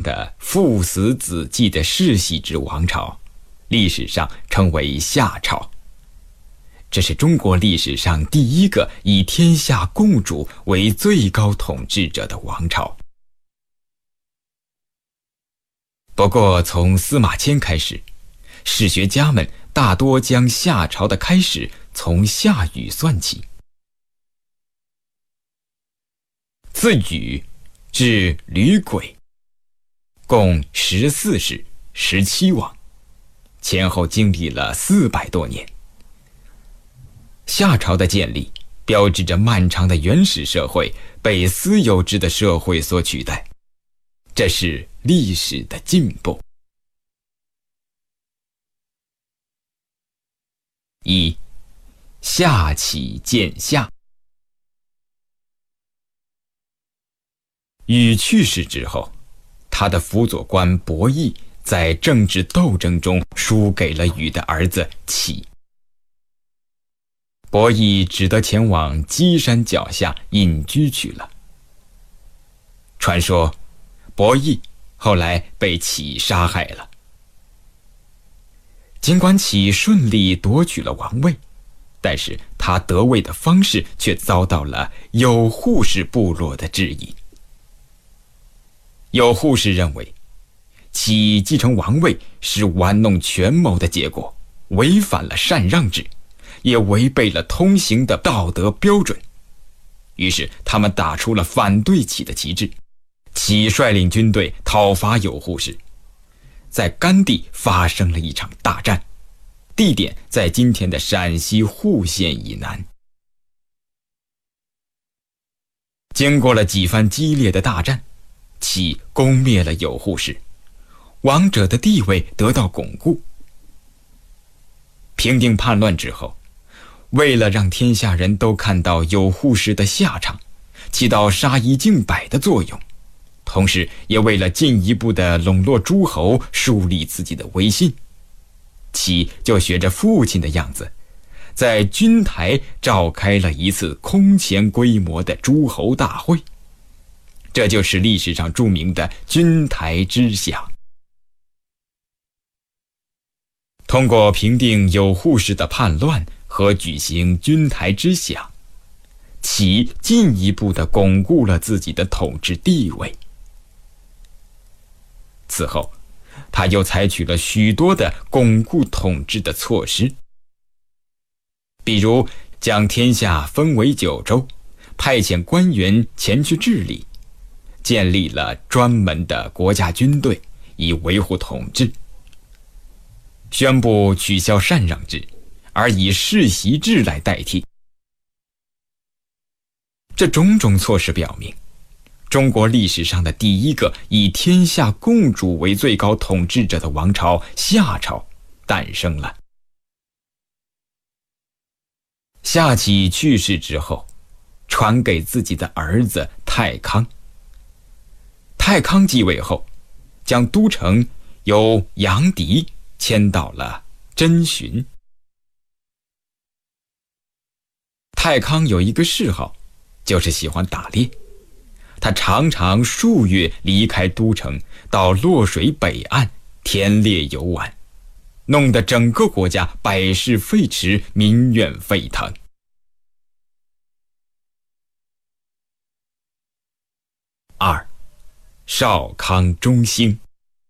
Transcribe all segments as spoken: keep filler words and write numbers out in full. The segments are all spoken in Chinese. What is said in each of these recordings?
的父死子继的世袭制王朝，历史上称为夏朝。这是中国历史上第一个以天下共主为最高统治者的王朝。不过从司马迁开始，史学家们大多将夏朝的开始从夏禹算起。自禹至吕轨，共十四世十七王，前后经历了四百多年。夏朝的建立标志着漫长的原始社会被私有制的社会所取代，这是历史的进步。一、夏启建夏。禹去世之后，他的辅佐官伯益在政治斗争中输给了禹的儿子启。伯益只得前往箕山脚下隐居去了。传说伯益后来被启杀害了。尽管启顺利夺取了王位，但是他得位的方式却遭到了有扈氏部落的质疑。有扈氏认为，启继承王位是玩弄权谋的结果，违反了禅让制，也违背了通行的道德标准。于是他们打出了反对启的旗帜。启率领军队讨伐有扈氏，在甘地发生了一场大战，地点在今天的陕西户县以南。经过了几番激烈的大战，启攻灭了有扈氏，王者的地位得到巩固。平定叛乱之后，为了让天下人都看到有扈氏的下场，起到杀一儆百的作用，同时也为了进一步的笼络诸侯，树立自己的威信，启就学着父亲的样子，在军台召开了一次空前规模的诸侯大会。这就是历史上著名的军台之响。通过平定有扈氏的叛乱和举行军台之响，启进一步地巩固了自己的统治地位。此后，他又采取了许多的巩固统治的措施，比如将天下分为九州，派遣官员前去治理，建立了专门的国家军队以维护统治，宣布取消禅让制，而以世袭制来代替。这种种措施表明，中国历史上的第一个以天下共主为最高统治者的王朝夏朝诞生了。夏启去世之后，传给自己的儿子太康。太康继位后，将都城由杨迪迁到了真寻。太康有一个嗜好，就是喜欢打猎。他常常数月离开都城，到洛水北岸田猎游玩，弄得整个国家百事废弛，民怨沸腾。二、少康中兴。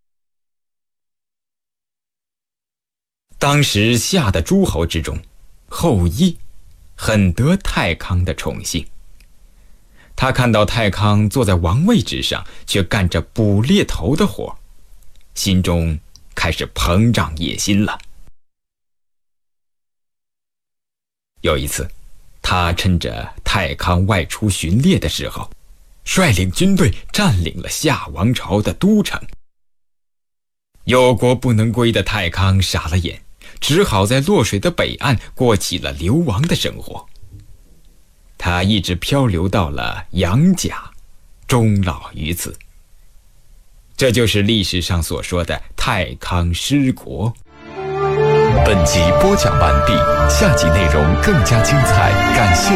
当时夏的诸侯之中，后羿很得太康的宠幸。他看到太康坐在王位之上，却干着捕猎头的活，心中开始膨胀野心了。有一次，他趁着太康外出巡猎的时候，率领军队占领了夏王朝的都城。有国不能归的太康傻了眼，只好在洛水的北岸过起了流亡的生活。他一直漂流到了杨贾，终老于此。这就是历史上所说的太康失国。 本集播讲完毕，下集内容更加精彩，感谢